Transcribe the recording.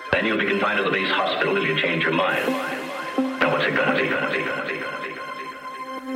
Then you'll be confined to the base hospital till you change your mind. Now what's it gonna be?